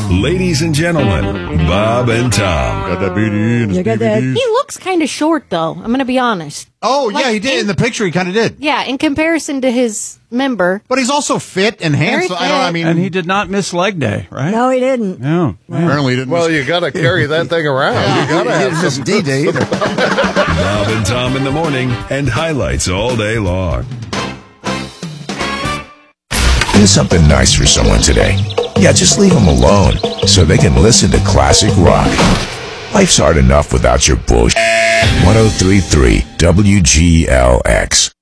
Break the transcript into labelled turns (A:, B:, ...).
A: Ladies and gentlemen, Bob and Tom.
B: Got that BD and
C: You got that?
D: He looks kind of short, though. I'm going to be honest.
B: Oh, yeah, he did. In the picture, he kind of did.
D: Yeah, in comparison to his member.
B: But he's also fit and handsome.
E: And he did not miss leg day, right?
C: No, he didn't.
E: No.
B: Apparently he didn't.
F: Well, you got to carry that thing around. You got to have
B: miss
F: some
B: D-Day either.
A: Bob and Tom in the morning and highlights all day long.
G: Do something nice for someone today. Yeah, just leave them alone so they can listen to classic rock. Life's hard enough without your bullshit. 103.3 WGLX.